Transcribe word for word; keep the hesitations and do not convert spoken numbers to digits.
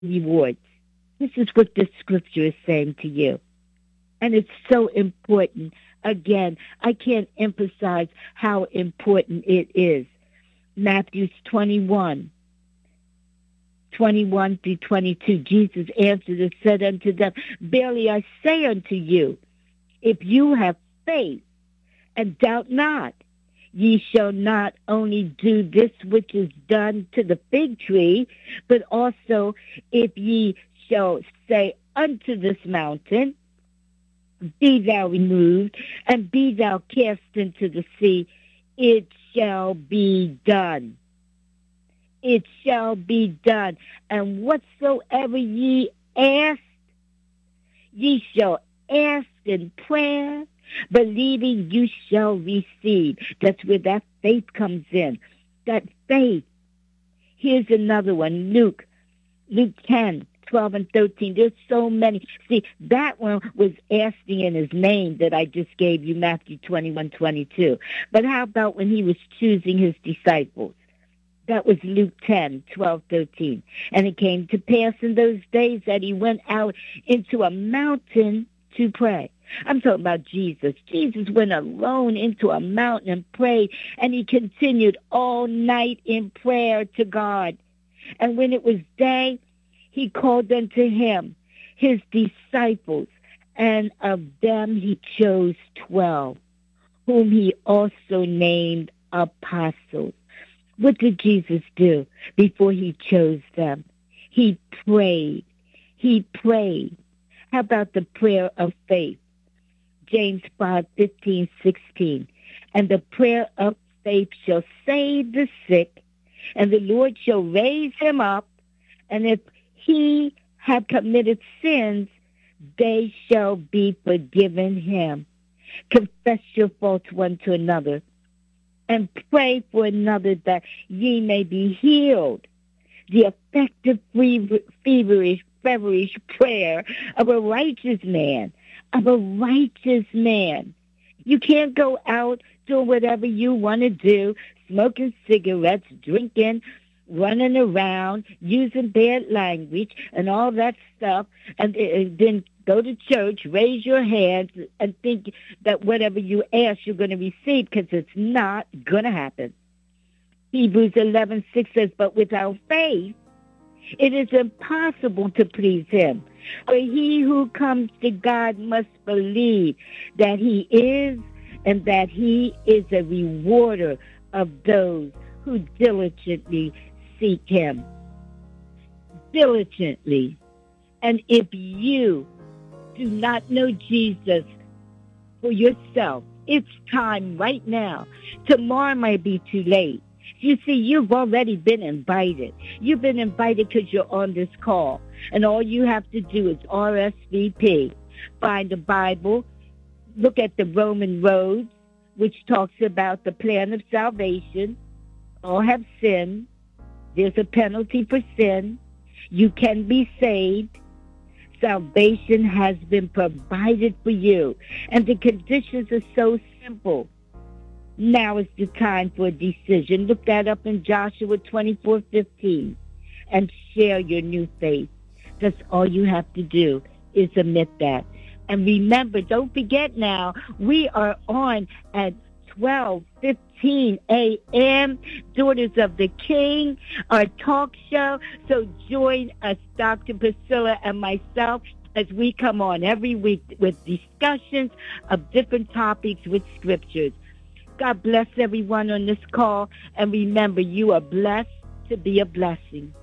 rewards. This is what the scripture is saying to you. And it's so important. Again, I can't emphasize how important it is. Matthew twenty-one, twenty-one through twenty-two, Jesus answered and said unto them, verily I say unto you, if you have faith and doubt not, ye shall not only do this which is done to the fig tree, but also if ye shall say unto this mountain, be thou removed, and be thou cast into the sea, it shall be done. It shall be done. And whatsoever ye ask, ye shall ask in prayer, believing you shall receive. That's where that faith comes in. That faith. Here's another one, Luke, Luke ten. twelve and thirteen. There's so many. See, that one was asking in his name that I just gave you, Matthew twenty-one, twenty-two. But how about when he was choosing his disciples? That was Luke ten, twelve, thirteen. And it came to pass in those days that he went out into a mountain to pray. I'm talking about Jesus. Jesus went alone into a mountain and prayed, and he continued all night in prayer to God. And when it was day, he called unto him his disciples, and of them he chose twelve, whom he also named apostles. What did Jesus do before he chose them? He prayed. He prayed. How about the prayer of faith? James five, fifteen, sixteen. And the prayer of faith shall save the sick, and the Lord shall raise him up, and if he have committed sins, they shall be forgiven him. Confess your faults one to another, and pray for another that ye may be healed. The effective, feverish, feverish prayer of a righteous man, of a righteous man. You can't go out doing whatever you want to do, smoking cigarettes, drinking, running around, using bad language and all that stuff, and, and then go to church, raise your hands, and think that whatever you ask you're going to receive, because it's not going to happen. Hebrews eleven six says, but without faith, it is impossible to please him. For he who comes to God must believe that he is, and that he is a rewarder of those who diligently seek him. Diligently. And if you do not know Jesus for yourself, it's time right now. Tomorrow might be too late. You see, you've already been invited. You've been invited because you're on this call. And all you have to do is R S V P. Find the Bible. Look at the Roman road, which talks about the plan of salvation. All have sinned. There's a penalty for sin. You can be saved. Salvation has been provided for you. And the conditions are so simple. Now is the time for a decision. Look that up in Joshua twenty-four fifteen and share your new faith. That's all you have to do is admit that. And remember, don't forget now, we are on at twelve fifteen a.m., Daughters of the King, our talk show. So join us, Doctor Priscilla and myself, as we come on every week with discussions of different topics with scriptures. God bless everyone on this call. And remember, you are blessed to be a blessing.